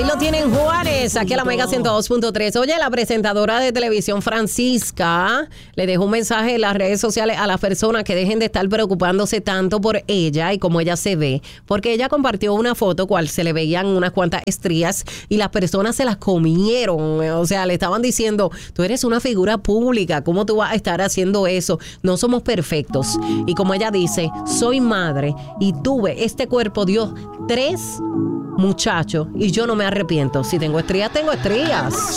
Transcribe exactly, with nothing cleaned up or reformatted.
lo tienen Juárez, aquí a la Mega ciento dos punto tres. Oye, la presentadora de televisión Francisca le dejó un mensaje en las redes sociales a las personas que dejen de estar preocupándose tanto por ella y cómo ella se ve, porque ella compartió una foto cual se le veían unas cuantas estrías y las personas se las comieron. O sea, le estaban diciendo, tú eres una figura pública, ¿cómo tú vas a estar haciendo eso? No somos perfectos. Y como ella dice, soy madre y tuve este cuerpo, Dios, tres muchachos, y yo no me arrepiento. Si tengo estrías, tengo estrías.